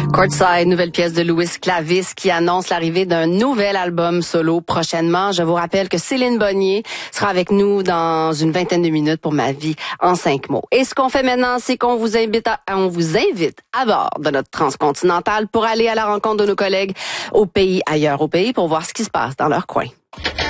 Courtside, nouvelle pièce de Louis Clavis qui annonce l'arrivée d'un nouvel album solo prochainement. Je vous rappelle que Céline Bonnier sera avec nous dans une vingtaine de minutes pour Ma vie en 5 mots. Et ce qu'on fait maintenant, c'est qu'on vous invite à bord de notre transcontinentale pour aller à la rencontre de nos collègues ailleurs au pays pour voir ce qui se passe dans leur coin.